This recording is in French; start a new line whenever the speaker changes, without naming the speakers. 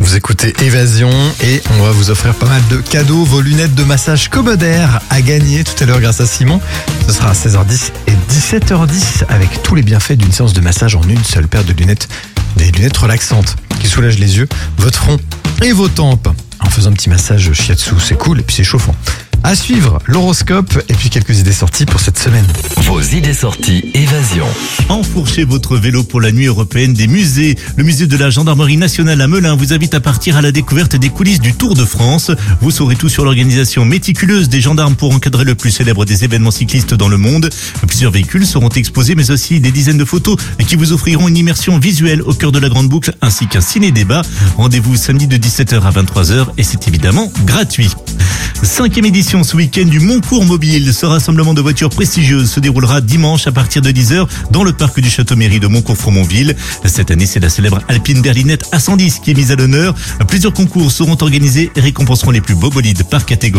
Vous écoutez Évasion et on va vous offrir pas mal de cadeaux. Vos lunettes de massage Comodair à gagner tout à l'heure grâce à Simon. Ce sera à 16h10 et 17h10 avec tous les bienfaits d'une séance de massage en une seule paire de lunettes. Des lunettes relaxantes qui soulagent les yeux, votre front et vos tempes. En faisant un petit massage shiatsu, c'est cool et puis c'est chauffant. À suivre, l'horoscope et puis quelques idées sorties pour cette semaine.
Vos idées sorties Évasion.
Enfourchez votre vélo pour la nuit européenne des musées. Le musée de la Gendarmerie nationale à Melun vous invite à partir à la découverte des coulisses du Tour de France. Vous saurez tout sur l'organisation méticuleuse des gendarmes pour encadrer le plus célèbre des événements cyclistes dans le monde. Plusieurs véhicules seront exposés, mais aussi des dizaines de photos qui vous offriront une immersion visuelle au cœur de la Grande Boucle, ainsi qu'un ciné-débat. Rendez-vous samedi de 17h à 23h et c'est évidemment gratuit. 5e édition ce week-end du Moncourt Mobile. Ce rassemblement de voitures prestigieuses se déroulera dimanche à partir de 10h dans le parc du Château-Mairie de Moncourt-Fromontville. Cette année, c'est la célèbre Alpine Berlinette A110 qui est mise à l'honneur. Plusieurs concours seront organisés et récompenseront les plus beaux bolides par catégorie.